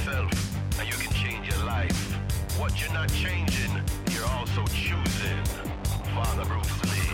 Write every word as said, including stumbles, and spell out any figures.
yourself and you can change your life. What you're not changing, you're also choosing. Father Bruce Lee.